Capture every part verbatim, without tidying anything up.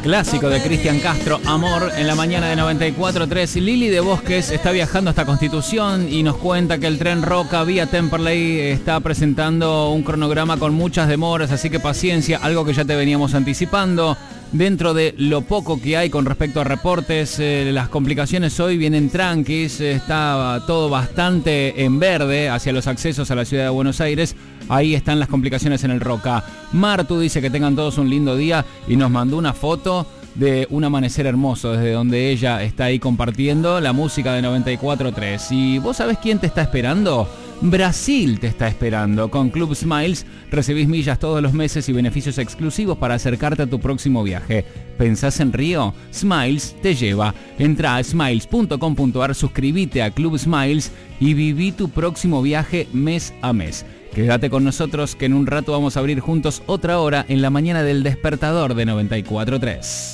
Clásico de Cristian Castro, Amor, en la mañana de noventa y cuatro tres. Lili de Bosques está viajando hasta Constitución y nos cuenta que el tren Roca vía Temperley está presentando un cronograma con muchas demoras, así que paciencia, algo que ya te veníamos anticipando. Dentro de lo poco que hay con respecto a reportes, eh, las complicaciones hoy vienen tranquis, está todo bastante en verde hacia los accesos a la ciudad de Buenos Aires. Ahí están las complicaciones en el Roca. Martu dice que tengan todos un lindo día y nos mandó una foto de un amanecer hermoso desde donde ella está ahí compartiendo la música de noventa y cuatro tres. ¿Y vos sabés quién te está esperando? Brasil te está esperando. Con Club Smiles recibís millas todos los meses y beneficios exclusivos para acercarte a tu próximo viaje. ¿Pensás en Río? Smiles te lleva. Entra a smiles punto com punto ar, suscríbete a Club Smiles y viví tu próximo viaje mes a mes. Quédate con nosotros que en un rato vamos a abrir juntos otra hora en la mañana del despertador de noventa y cuatro tres.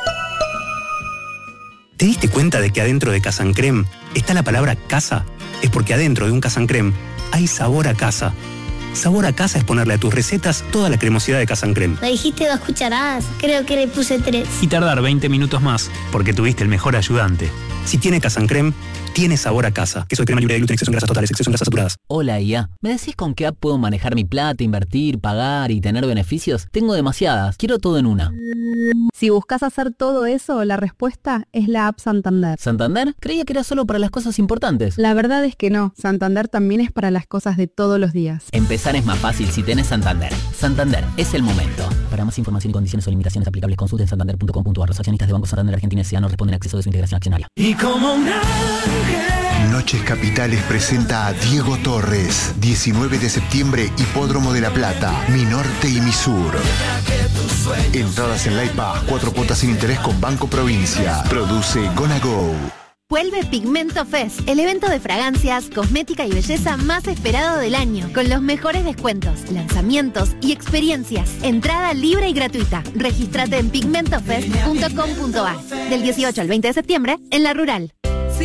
¿Te diste cuenta de que adentro de Casa Creme está la palabra casa? Es porque adentro de un Casa Creme hay sabor a casa. Sabor a casa es ponerle a tus recetas toda la cremosidad de Casa Creme. Me dijiste dos cucharadas, creo que le puse tres. Y tardar veinte minutos más, porque tuviste el mejor ayudante. Si tiene Casa Creme, tiene sabor a casa. Queso de crema libre de gluten, exceso en grasas totales, exceso en grasas saturadas. Hola I A, ¿me decís con qué app puedo manejar mi plata, invertir, pagar y tener beneficios? Tengo demasiadas, quiero todo en una. Si buscas hacer todo eso, la respuesta es la app Santander. ¿Santander? Creía que era solo para las cosas importantes. La verdad es que no, Santander también es para las cosas de todos los días. Empezar es más fácil si tenés Santander. Santander, es el momento. Para más información y condiciones o limitaciones aplicables, consulten santander punto com punto ar. Los accionistas de Banco Santander Argentina S A no responden a acceso de su integración accionaria. Y como un Noches Capitales presenta a Diego Torres. diecinueve de septiembre, Hipódromo de La Plata, Mi Norte y Mi Sur. Entradas en la iPad, cuatro cuotas sin interés con Banco Provincia. Produce Gonna Go. Vuelve Pigmento Fest, el evento de fragancias, cosmética y belleza más esperado del año, con los mejores descuentos, lanzamientos y experiencias. Entrada libre y gratuita. Regístrate en pigmento fest punto com punto ar del dieciocho al veinte de septiembre en La Rural.